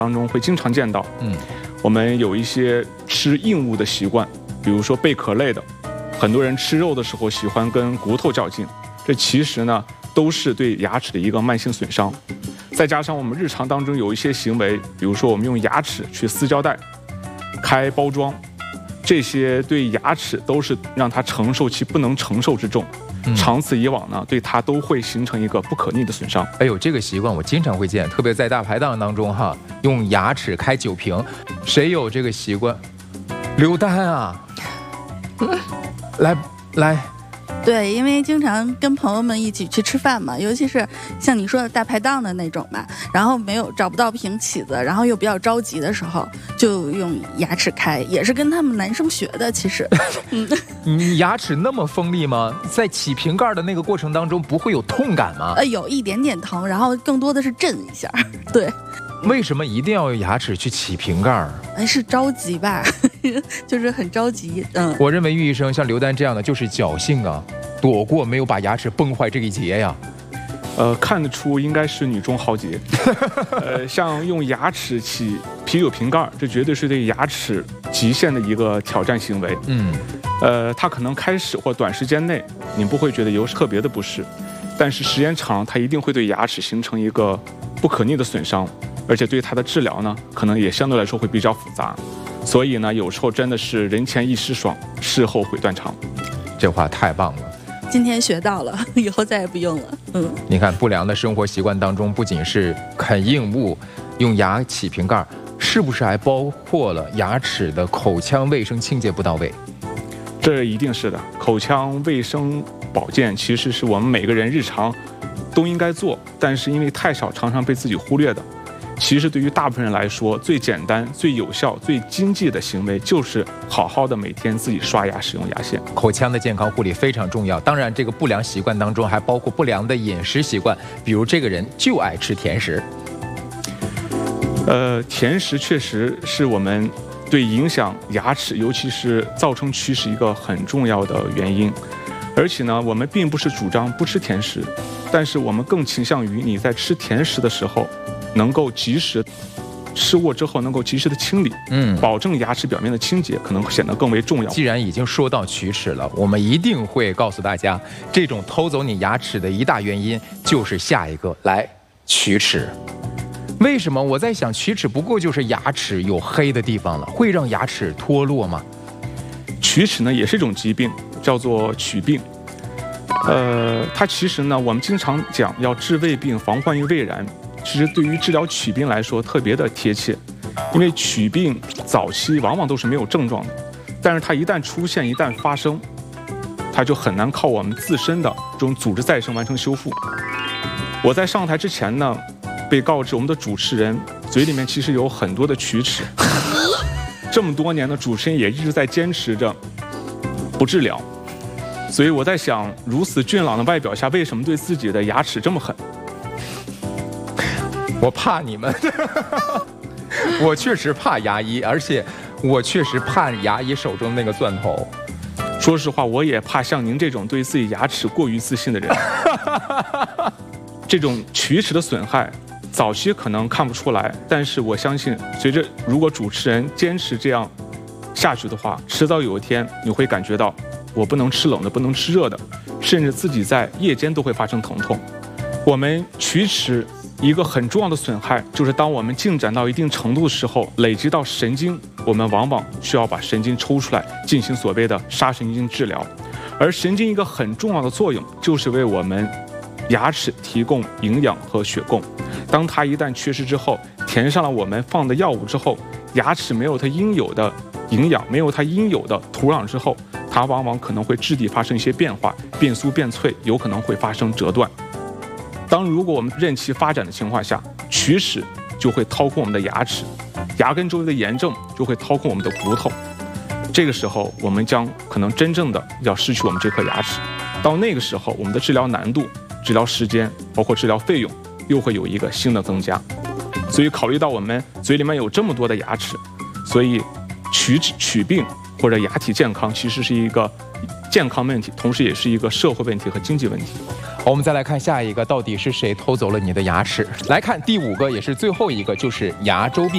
当中会经常见到，我们有一些吃硬物的习惯，比如说贝壳类的，很多人吃肉的时候喜欢跟骨头较劲，这其实呢都是对牙齿的一个慢性损伤。再加上我们日常当中有一些行为，比如说我们用牙齿去撕胶带、开包装，这些对牙齿都是让它承受其不能承受之重。长此以往呢，对它都会形成一个不可逆的损伤。 哎呦，这个习惯我经常会见，特别在大排档当中哈，用牙齿开酒瓶，谁有这个习惯？刘丹啊，来。 对，因为经常跟朋友们一起去吃饭嘛，尤其是像你说的大排档的那种嘛，然后找不到瓶起子，然后又比较着急的时候，就用牙齿开，也是跟他们男生学的。其实， 你牙齿那么锋利吗？在起瓶盖的那个过程当中，不会有痛感吗？ 有一点点疼，然后更多的是震一下。对。 为什么一定要用牙齿去起瓶盖？ 是着急吧，就是很着急。 我认为于医生像刘丹这样的就是侥幸啊，躲过没有把牙齿崩坏这一劫呀。 看得出应该是女中豪杰。像用牙齿起啤酒瓶盖，这绝对是对牙齿极限的一个挑战行为。它可能开始或短时间内你不会觉得有特别的不适，但是时间长，它一定会对牙齿形成一个不可逆的损伤。而且对它的治疗呢，可能也相对来说会比较复杂，所以呢，有时候真的是人前一时爽，事后悔断肠。 这话太棒了， 今天学到了，以后再也不用了。 你看，不良的生活习惯当中，不仅是啃硬物、用牙起瓶盖，是不是还包括了牙齿的口腔卫生清洁不到位？ 这一定是的，口腔卫生保健其实是我们每个人日常都应该做，但是因为太少，常常被自己忽略的。其实对于大部分人来说，最简单、最有效、最经济的行为就是好好的每天自己刷牙、使用牙线。 口腔的健康护理非常重要。当然，这个不良习惯当中还包括不良的饮食习惯，比如这个人就爱吃甜食。 甜食确实是我们对影响牙齿，尤其是造成龋齿一个很重要的原因。而且呢，我们并不是主张不吃甜食，但是我们更倾向于你在吃甜食的时候，能够及时吃过之后能够及时的清理，保证牙齿表面的清洁，可能显得更为重要。 既然已经说到龋齿了，我们一定会告诉大家，这种偷走你牙齿的一大原因就是下一个龋齿。为什么？我在想，龋齿不过就是牙齿有黑的地方了，会让牙齿脱落吗？ 龋齿呢也是一种疾病，叫做龋病。它其实呢，我们经常讲要治未病，防患于未然。其实对于治疗龋病来说特别的贴切，因为龋病早期往往都是没有症状的，但是它一旦出现、一旦发生，它就很难靠我们自身的这种组织再生完成修复。我在上台之前呢，被告知我们的主持人嘴里面其实有很多的龋齿，这么多年的主持人也一直在坚持着不治疗，所以我在想，如此俊朗的外表下，为什么对自己的牙齿这么狠？ 我怕你们，我确实怕牙医，而且我确实怕牙医手中那个钻头。 说实话，我也怕像您这种对自己牙齿过于自信的人。这种龋齿的损害，早期可能看不出来，但是我相信，如果主持人坚持这样下去的话，迟早有一天你会感觉到，我不能吃冷的，不能吃热的，甚至自己在夜间都会发生疼痛。我们龋齿一个很重要的损害，就是当我们进展到一定程度的时候，累积到神经，我们往往需要把神经抽出来进行所谓的杀神经治疗。而神经一个很重要的作用，就是为我们牙齿提供营养和血供。当它一旦缺失之后，填上了我们放的药物之后，牙齿没有它应有的营养，没有它应有的土壤之后，它往往可能会质地发生一些变化，变酥变脆，有可能会发生折断。如果我们任其发展的情况下，龋齿就会掏空我们的牙齿，牙根周围的炎症就会掏空我们的骨头。这个时候，我们将可能真正的要失去我们这颗牙齿。到那个时候，我们的治疗难度、治疗时间，包括治疗费用，又会有一个新的增加。所以，考虑到我们嘴里面有这么多的牙齿，所以龋病或者牙体健康其实是一个健康问题，同时也是一个社会问题和经济问题。 我们再来看下一个，到底是谁偷走了你的牙齿？来看第5个，也是最后一个，就是牙周病。